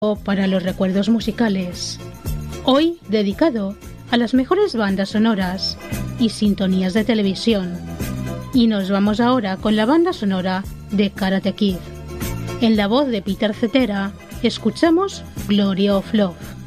Para los recuerdos musicales. Hoy dedicado a las mejores bandas sonoras y sintonías de televisión. Y nos vamos ahora con la banda sonora de Karate Kid. En la voz de Peter Cetera, escuchamos Glory of Love.